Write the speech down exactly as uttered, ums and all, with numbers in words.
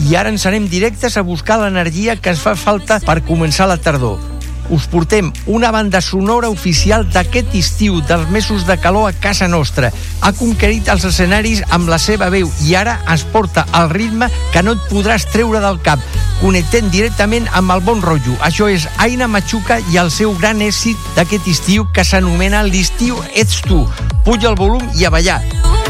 I ara ens anem directes a buscar l'energia que ens fa falta per començar la tardor. Us portem una banda sonora oficial d'aquest estiu, dels mesos de calor a casa nostra. Ha conquerit els escenaris amb la seva veu i ara ens porta el ritme que no et podràs treure del cap, connectent directament amb el bon rotllo. Això és Aina Machuca i el seu gran èxit d'aquest estiu que s'anomena L'estiu ets tu. Puja el volum i a ballar.